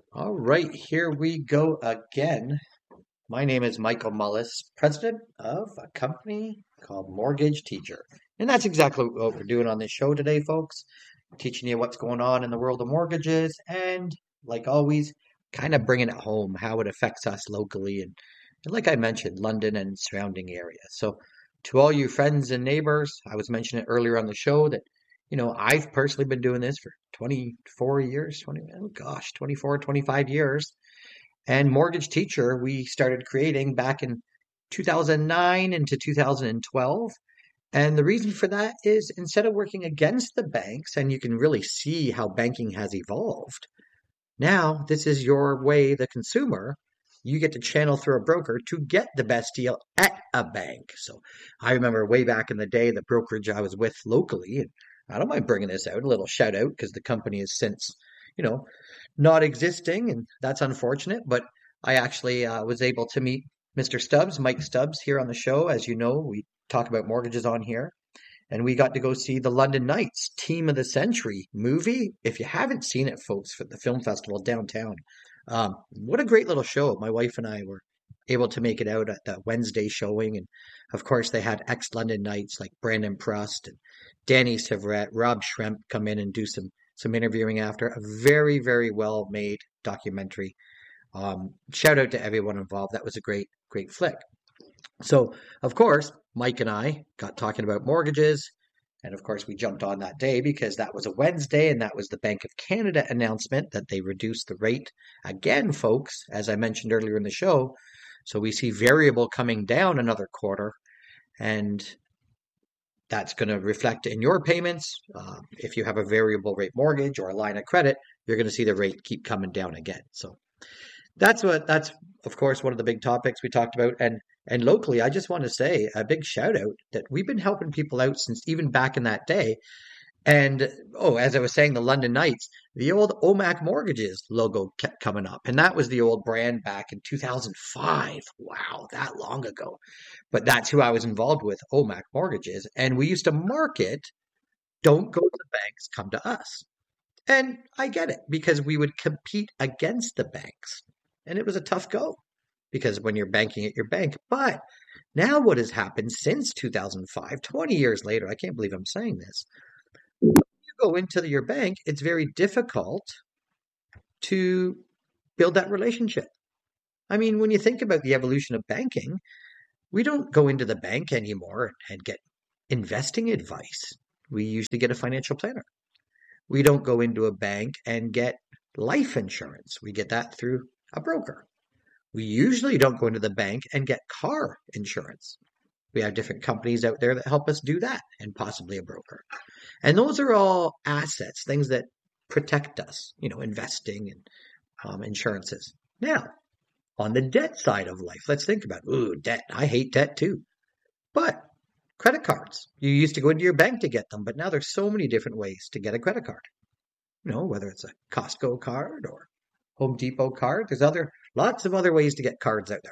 All right, here we go again. My name is Michael Mullis, president of a company called Mortgage Teacher. And that's exactly what we're doing on this show today, folks. Teaching you what's going on in the world of mortgages and, like always, kind of bringing it home, how it affects us locally and like I mentioned, London and surrounding areas. So, to all you friends and neighbors, I was mentioning it earlier on the show that I've personally been doing this for 24 years, 20, oh gosh, 24, 25 years. And Mortgage Teacher, we started creating back in 2009 into 2012. And the reason for that is instead of working against the banks, and you can really see how banking has evolved, now this is your way, the consumer. You get to channel through a broker to get the best deal at a bank. So I remember way back in the day, the brokerage I was with locally, and I don't mind bringing this out, a little shout out, because the company is since, you know, not existing, and that's unfortunate. But I actually was able to meet Mr. Stubbs, Mike Stubbs, here on the show. As you know, we talk about mortgages on here, and we got to go see the London Knights Team of the Century movie. If you haven't seen it, folks, for the film festival downtown, what a great little show. My wife and I were able to make it out at the Wednesday showing, and of course they had ex-London Knights like Brandon Prust and Danny Severett, Rob Schremp come in and do some interviewing after. A very, very well made documentary. Shout out to everyone involved. That was a great flick. So, of course, Mike and I got talking about mortgages. And of course, we jumped on that day because that was a Wednesday and that was the Bank of Canada announcement that they reduced the rate again, folks, as I mentioned earlier in the show. So we see variable coming down another quarter, and that's going to reflect in your payments. If you have a variable rate mortgage or a line of credit, you're going to see the rate keep coming down again. So that's of course one of the big topics we talked about. And locally, I just want to say a big shout out that we've been helping people out since even back in that day. And oh, as I was saying, the London Knights, the old OMAC Mortgages logo kept coming up. And that was the old brand back in 2005. Wow, that long ago. But that's who I was involved with, OMAC Mortgages. And we used to market, don't go to the banks, come to us. And I get it because we would compete against the banks. And it was a tough go because when you're banking at your bank. But now what has happened since 2005, 20 years later, I can't believe I'm saying this. When you go into your bank, it's very difficult to build that relationship. I mean, when you think about the evolution of banking, we don't go into the bank anymore and get investing advice. We usually get a financial planner. We don't go into a bank and get life insurance. We get that through a broker. We usually don't go into the bank and get car insurance. We have different companies out there that help us do that and possibly a broker. And those are all assets, things that protect us, investing and insurances. Now, on the debt side of life, let's think about, ooh, debt. I hate debt too. But credit cards, you used to go into your bank to get them, but now there's so many different ways to get a credit card. Whether it's a Costco card or Home Depot card, there's lots of other ways to get cards out there.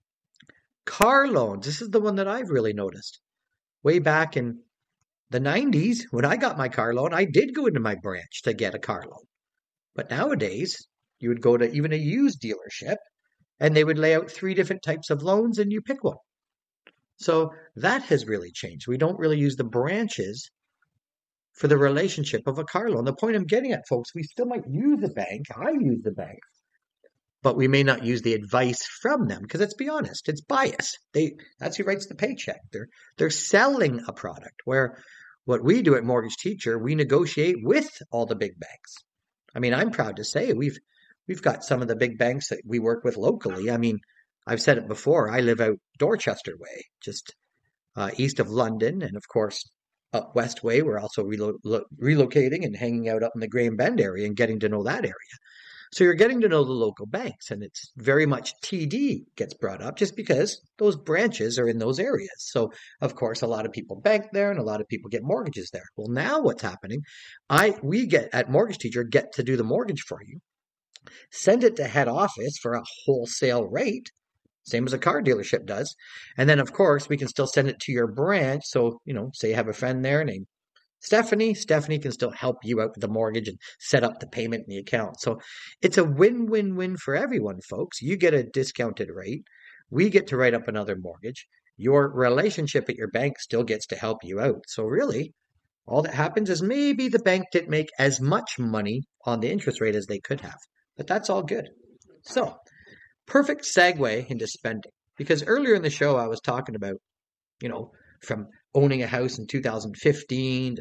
Car loans, this is the one that I've really noticed. Way back in the 90s, when I got my car loan, I did go into my branch to get a car loan. But nowadays, you would go to even a used dealership and they would lay out 3 different types of loans and you pick one. So that has really changed. We don't really use the branches for the relationship of a car loan. The point I'm getting at, folks, we still might use a bank. I use the bank, but we may not use the advice from them because let's be honest, it's bias. That's who writes the paycheck. They're selling a product. Where what we do at Mortgage Teacher, we negotiate with all the big banks. I mean, I'm proud to say we've got some of the big banks that we work with locally. I mean, I've said it before. I live out Dorchester way, just east of London, and of course up West Way. We're also relocating and hanging out up in the Graham Bend area and getting to know that area. So you're getting to know the local banks, and it's very much TD gets brought up just because those branches are in those areas. So of course, a lot of people bank there, and a lot of people get mortgages there. Well, now what's happening? We get at Mortgage Teacher get to do the mortgage for you, send it to head office for a wholesale rate, same as a car dealership does. And then, of course, we can still send it to your branch. So, say you have a friend there named Stephanie can still help you out with the mortgage and set up the payment in the account. So it's a win-win-win for everyone, folks. You get a discounted rate. We get to write up another mortgage. Your relationship at your bank still gets to help you out. So really, all that happens is maybe the bank didn't make as much money on the interest rate as they could have, but that's all good. So, perfect segue into spending. Because earlier in the show, I was talking about, from owning a house in 2015 to,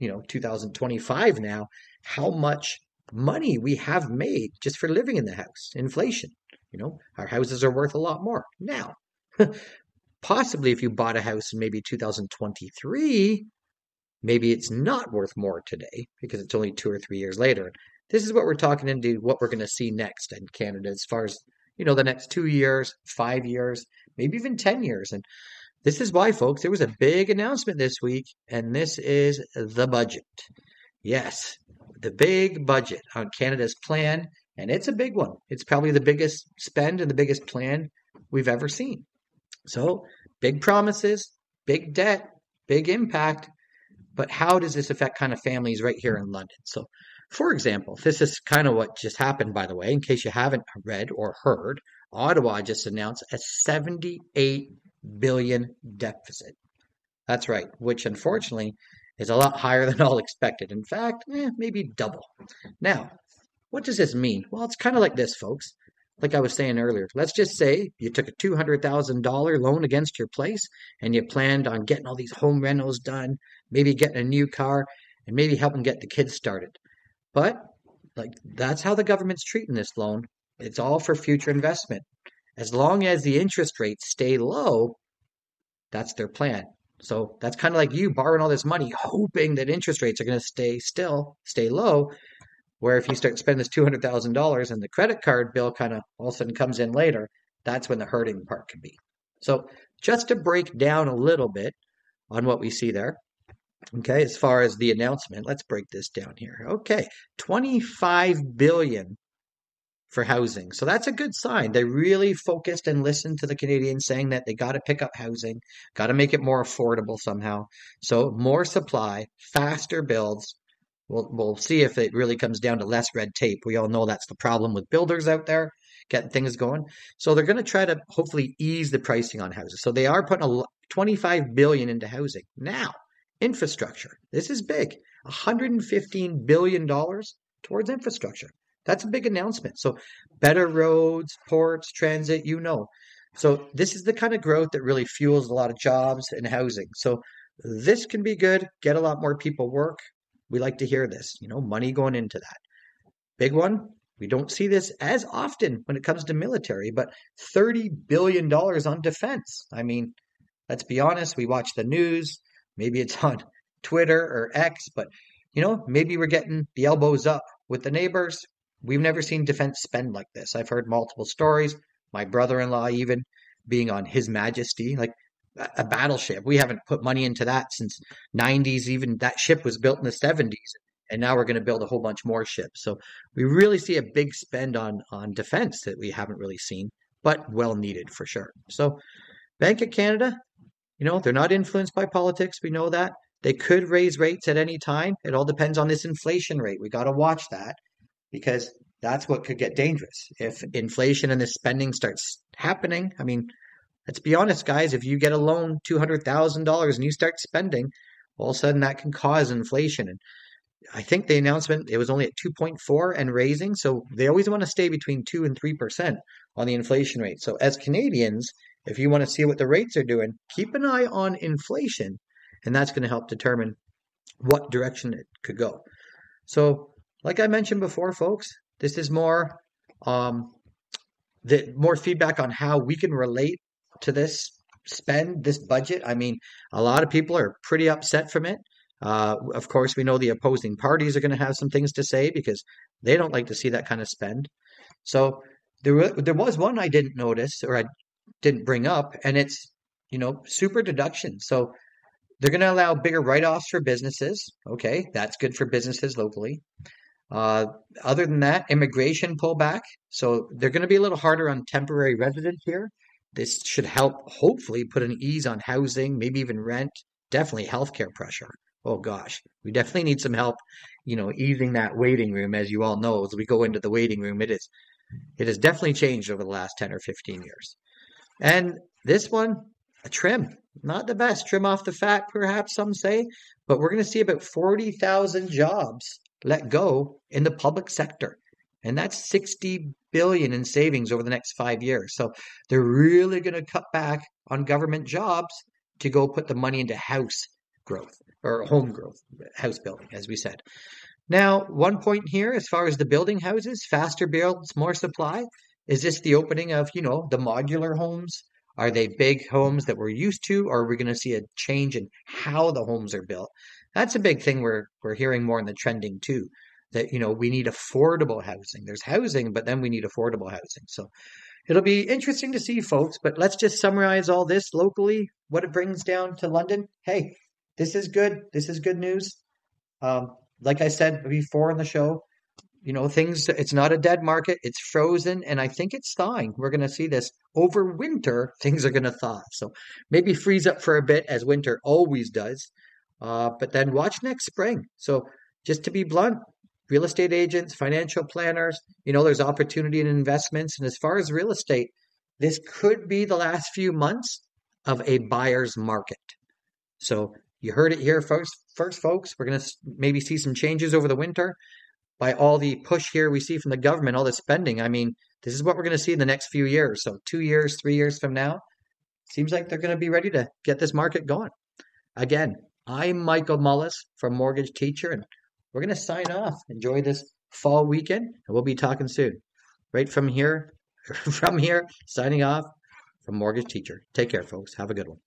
2025 now, how much money we have made just for living in the house. Inflation. Our houses are worth a lot more now. Possibly if you bought a house in maybe 2023, maybe it's not worth more today because it's only 2 or 3 years later. This is what we're talking into what we're going to see next in Canada as far as, the next 2 years, 5 years, maybe even 10 years. And this is why, folks, there was a big announcement this week, and this is the budget. Yes, the big budget on Canada's plan, and it's a big one. It's probably the biggest spend and the biggest plan we've ever seen. So, big promises, big debt, big impact. But how does this affect kind of families right here in London? So, for example, this is kind of what just happened, by the way, in case you haven't read or heard, Ottawa just announced a $78 billion deficit. That's right, which unfortunately is a lot higher than all expected. In fact, maybe double. Now, what does this mean? Well, it's kind of like this, folks. Like I was saying earlier, let's just say you took a $200,000 loan against your place and you planned on getting all these home renos done, maybe getting a new car, and maybe helping get the kids started. But that's how the government's treating this loan. It's all for future investment. As long as the interest rates stay low, that's their plan. So that's kind of like you borrowing all this money, hoping that interest rates are going to stay low. Where if you start spending this $200,000 and the credit card bill kind of all of a sudden comes in later, that's when the hurting part can be. So just to break down a little bit on what we see there, okay, as far as the announcement, let's break this down here. Okay, $25 billion for housing. So that's a good sign. They really focused and listened to the Canadians saying that they got to pick up housing, got to make it more affordable somehow. So more supply, faster builds. We'll see if it really comes down to less red tape. We all know that's the problem with builders out there getting things going. So they're going to try to hopefully ease the pricing on houses. So they are putting $25 billion into housing. Now, infrastructure. This is big. $115 billion towards infrastructure. That's a big announcement. So better roads, ports, transit, So this is the kind of growth that really fuels a lot of jobs and housing. So this can be good, get a lot more people work. We like to hear this, money going into that. Big one, we don't see this as often when it comes to military, but $30 billion on defense. I mean, let's be honest, we watch the news, maybe it's on Twitter or X, but, maybe we're getting the elbows up with the neighbors. We've never seen defense spend like this. I've heard multiple stories, my brother-in-law even being on His Majesty, like a battleship. We haven't put money into that since 90s. Even that ship was built in the 70s. And now we're going to build a whole bunch more ships. So we really see a big spend on defense that we haven't really seen, but well needed for sure. So Bank of Canada, they're not influenced by politics. We know that. They could raise rates at any time. It all depends on this inflation rate. We got to watch that because that's what could get dangerous. If inflation and this spending starts happening, I mean, let's be honest, guys, if you get a loan, $200,000, and you start spending, all of a sudden that can cause inflation. And I think the announcement, it was only at 2.4 and raising. So they always want to stay between 2 and 3% on the inflation rate. So as Canadians, if you want to see what the rates are doing, keep an eye on inflation. And that's going to help determine what direction it could go. So like I mentioned before, folks, this is more feedback on how we can relate to this budget. I mean, a lot of people are pretty upset from it. Of course, we know the opposing parties are going to have some things to say because they don't like to see that kind of spend. So there was one I didn't notice or I didn't bring up, and it's, super deduction. So they're going to allow bigger write-offs for businesses. Okay, that's good for businesses locally. Other than that, immigration pullback. So they're going to be a little harder on temporary residents here. This should help hopefully put an ease on housing, maybe even rent, definitely healthcare pressure. oh gosh, we definitely need some help, easing that waiting room. As you all know, as we go into the waiting room, it has definitely changed over the last 10 or 15 years. And this one, a trim, not the best trim off the fat, perhaps some say, but we're going to see about 40,000 jobs let go in the public sector. And that's 60 billion in savings over the next 5 years. So they're really going to cut back on government jobs to go put the money into house growth or home growth, house building, as we said. Now, one point here, as far as the building houses, faster builds, more supply. Is this the opening of, the modular homes? Are they big homes that we're used to, or are we going to see a change in how the homes are built? That's a big thing we're hearing more in the trending too. That, we need affordable housing. There's housing, but then we need affordable housing. So it'll be interesting to see, folks. But let's just summarize all this locally, what it brings down to London. Hey, this is good. This is good news. Like I said before in the show, it's not a dead market. It's frozen, and I think it's thawing. We're going to see this over winter. Things are going to thaw. So maybe freeze up for a bit, as winter always does. But then watch next spring. So just to be blunt, real estate agents, financial planners, there's opportunity in investments. And as far as real estate, this could be the last few months of a buyer's market. So you heard it here first, folks. We're going to maybe see some changes over the winter by all the push here we see from the government, all the spending. I mean, this is what we're going to see in the next few years. So 2 years, 3 years from now, seems like they're going to be ready to get this market going. Again, I'm Michael Mullis from Mortgage Teacher, and we're going to sign off. Enjoy this fall weekend, and we'll be talking soon. Right from here, signing off from Mortgage Teacher. Take care, folks. Have a good one.